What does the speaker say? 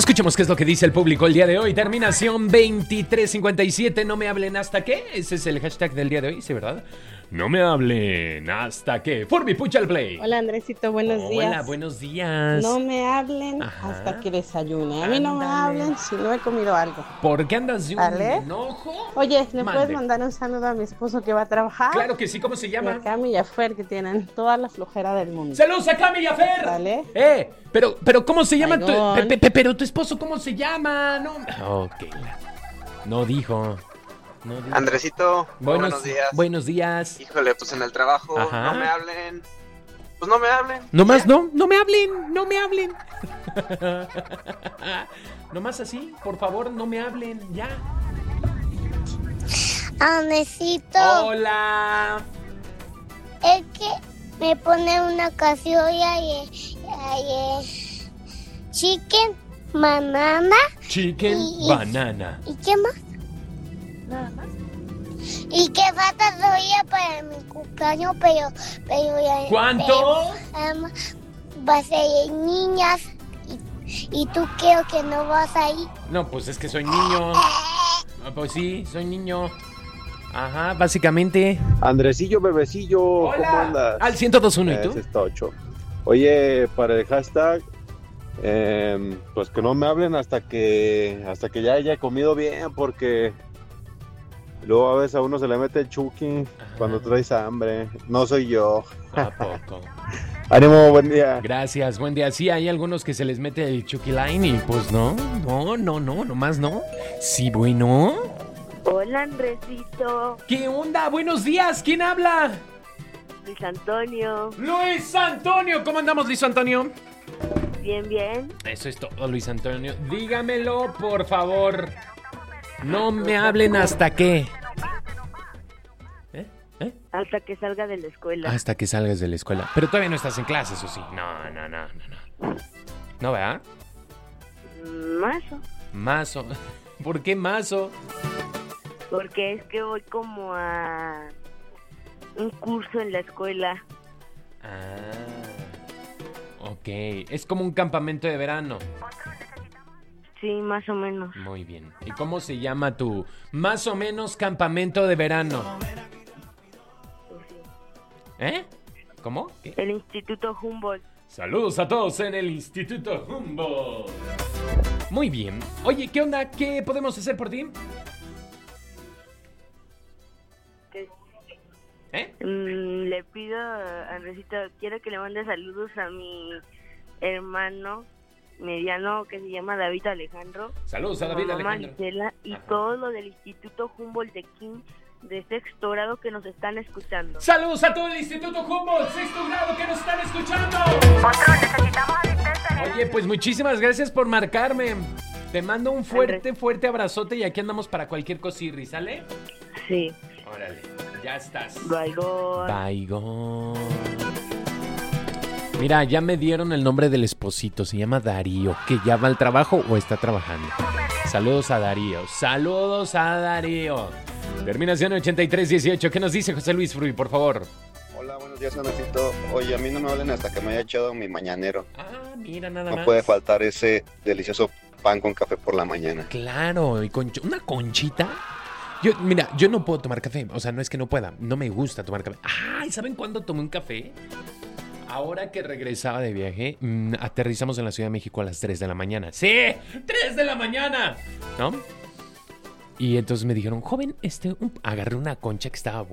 Escuchemos qué es lo que dice el público el día de hoy. Terminación 2357. No me hablen hasta qué. Ese es el hashtag del día de hoy, ¿sí, verdad? No me hablen hasta qué. Furby, pucha el play. Hola Andresito, buenos días. Hola, buenos días. No me hablen hasta que desayune. A mí no me hablen si no he comido algo. ¿Por qué andas de un enojo? Oye, ¿le puedes mandar un saludo a mi esposo que va a trabajar? Claro que sí, ¿cómo se llama? Y a Cami y a Fer, que tienen toda la flojera del mundo. ¡Saludos a Cami y a Fer! ¿Vale? Pero ¿cómo se llama pero tu esposo cómo se llama? No. Ok. No dijo. Andresito, buenos días. Buenos días. Híjole, pues en el trabajo, no me hablen. Pues no me hablen. Nomás no me hablen. Nomás así, por favor, no me hablen, ya. Andresito. Hola. Es que me pone una canción y chicken, banana. Chicken, banana. ¿Y qué más? Nada más. Y que falta todavía para mi cumpleaños, pero ya. ¿Cuánto? Va a ser niñas. Y tú creo que no vas a ir. No, pues es que soy niño. Pues sí, soy niño. Ajá, básicamente. Andresillo, bebecillo, hola. ¿Cómo andas? Al 102.1, ¿y tú? Ese está 8. Oye, para el hashtag, pues que no me hablen hasta que ya haya comido bien, porque luego a veces a uno se le mete el chuki cuando traes hambre. No soy yo. ¿A poco? Ánimo, buen día. Gracias, buen día. Sí, hay algunos que se les mete el chuki line y pues no, nomás no. Sí, bueno. Hola, Andresito. ¿Qué onda? Buenos días, ¿quién habla? Luis Antonio. Luis Antonio, ¿cómo andamos, Luis Antonio? Bien, bien. Eso es todo, Luis Antonio. Dígamelo, por favor. No me hablen hasta qué. Hasta que salga de la escuela. Hasta que salgas de la escuela. Pero todavía no estás en clases, ¿o sí? No. ¿No, verdad? Mazo. ¿Por qué mazo? Porque es que voy como a un curso en la escuela. Ok. Es como un campamento de verano. Sí, más o menos. Muy bien. ¿Y cómo se llama tu más o menos campamento de verano? ¿Cómo? ¿Qué? El Instituto Humboldt. Saludos a todos en el Instituto Humboldt. Muy bien. Oye, ¿qué onda? ¿Qué podemos hacer por ti? Le pido a Andresito, quiero que le mande saludos a mi hermano mediano que se llama David Alejandro. Saludos a David Alejandro. Maricela, y todo lo del Instituto Humboldt de King de sexto grado que nos están escuchando. Saludos a todo el Instituto Humboldt, sexto grado que nos están escuchando. Oye, pues muchísimas gracias por marcarme. Te mando un fuerte abrazote y aquí andamos para cualquier cosirri, ¿sale? Sí. Órale, ya estás. Bye. Mira, ya me dieron el nombre del esposito, se llama Darío, que ya va al trabajo o está trabajando. Saludos a Darío. Terminación 8318. ¿Qué nos dice José Luis Fruy, por favor? Hola, buenos días, Andresito. Oye, a mí no me hablen hasta que me haya echado mi mañanero. Mira, nada más. No puede faltar ese delicioso pan con café por la mañana. Claro, y una conchita. Yo no puedo tomar café. O sea, no es que no pueda. No me gusta tomar café. Ay, ¿saben cuándo tomé un café? Ahora que regresaba de viaje, aterrizamos en la Ciudad de México a las 3 de la mañana. ¡Sí! ¡3 de la mañana! ¿No? Y entonces me dijeron, joven, agarré una concha que estaba buena.